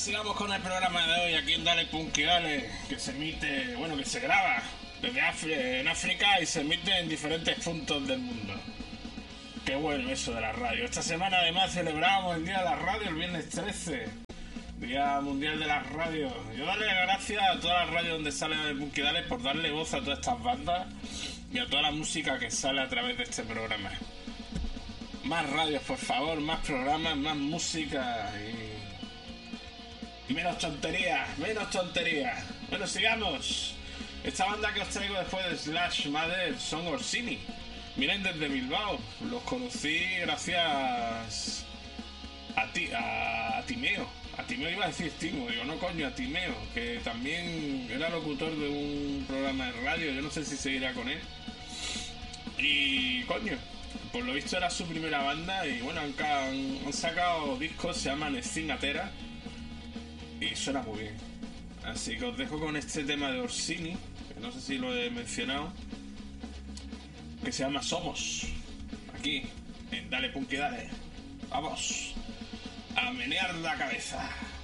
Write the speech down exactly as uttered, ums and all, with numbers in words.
sigamos con el programa de hoy aquí en Dale Punky Dale, que se emite, bueno, que se graba desde Afri en África y se emite en diferentes puntos del mundo. Qué bueno eso de la radio. Esta semana además celebramos el Día de la Radio, el viernes trece, Día Mundial de las Radios. Yo darle las gracias a todas las radios donde sale Dale Punky Dale por darle voz a todas estas bandas y a toda la música que sale a través de este programa. Más radios, por favor, más programas, más música y... y menos tonterías, menos tonterías. Bueno, sigamos. Esta banda que os traigo después de Slash Mother son Orsini. Vienen desde Bilbao. Los conocí gracias a ti, a, a Timeo. A Timeo iba a decir Timo, digo, no coño, a Timeo, que también era locutor de un programa de radio. Yo no sé si seguirá con él. Y coño, por lo visto era su primera banda y bueno, han, han, han sacado discos, se llaman Scinatera y suena muy bien. Así que os dejo con este tema de Orsini, que no sé si lo he mencionado, que se llama Somos, aquí en Dale Punky Dale. Vamos a menear la cabeza.